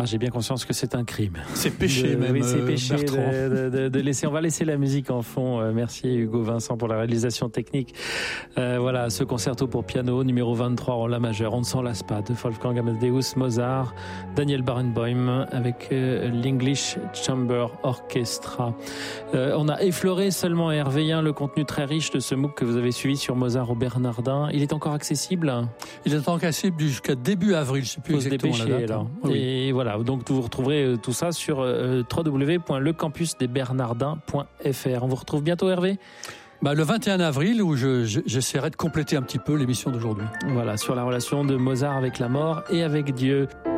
Mozart, j'ai bien conscience que c'est un crime. C'est péché même. Oui, c'est péché Bertrand. de laisser. On va laisser la musique en fond. Merci Hugo Vincent pour la réalisation technique. Voilà, ce concerto pour piano numéro 23 en la majeure. On ne s'en lasse pas de Wolfgang Amadeus Mozart, Daniel Barenboim avec l'English Chamber Orchestra. On a effleuré seulement Hervé 1 le contenu très riche de ce MOOC que vous avez suivi sur Mozart au Bernardin. Il est encore accessible? Il est encore accessible jusqu'à début avril, je ne sais plus exactement la date. Alors. Oui. Et voilà, donc vous retrouverez tout ça sur www.lecampusdesbernardins.fr. On vous retrouve bientôt, Hervé? Le 21 avril, où j'essaierai de compléter un petit peu l'émission d'aujourd'hui. Voilà, sur la relation de Mozart avec la mort et avec Dieu.